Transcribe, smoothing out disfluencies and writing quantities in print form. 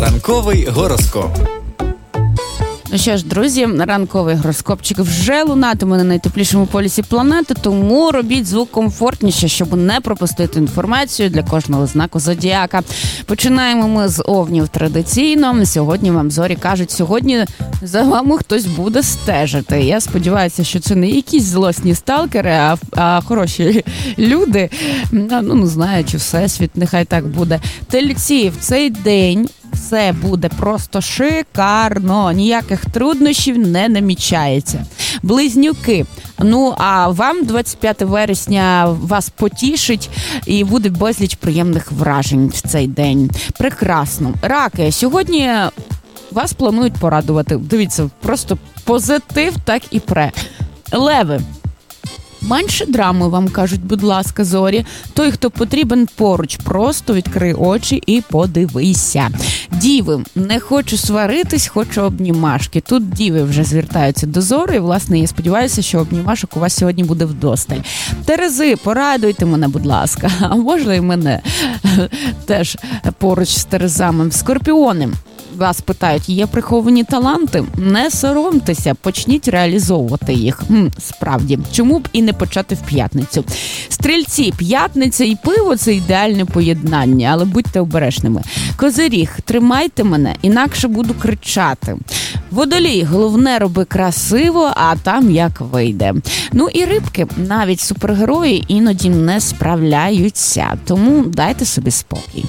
Ранковий гороскоп. Ну що ж, друзі, ранковий гороскопчик вже лунатиме на найтеплішому полюсі планети, тому робіть звук комфортніше, щоб не пропустити інформацію для кожного знаку зодіака. Починаємо ми з овнів традиційно. Сьогодні вам зорі кажуть, сьогодні за вами хтось буде стежити. Я сподіваюся, що це не якісь злосні сталкери, а хороші люди. Ну, знаючи всесвіт, нехай так буде. Тельці, в цей день все буде просто шикарно, ніяких труднощів не намічається. Близнюки, а вам 25 вересня вас потішить і буде безліч приємних вражень в цей день. Прекрасно. Раки, сьогодні вас планують порадувати. Дивіться, просто позитив так і пре. Леви. Менше драми, вам кажуть, будь ласка, зорі. Той, хто потрібен поруч, просто відкрий очі і подивися. Діви, не хочу сваритись, хочу обнімашки. Тут діви вже звертаються до зорі. І, власне, я сподіваюся, що обнімашок у вас сьогодні буде вдосталь. Терези, порадуйте мене, будь ласка. А можна і мене теж поруч з терезами. Скорпіони. Вас питають, є приховані таланти? Не соромтеся, почніть реалізовувати їх. Справді, чому б і не почати в п'ятницю? Стрільці, п'ятниця і пиво – це ідеальне поєднання, але будьте обережними. Козиріг, тримайте мене, інакше буду кричати. Водолій, головне роби красиво, а там як вийде. Ну і рибки, навіть супергерої іноді не справляються, тому дайте собі спокій.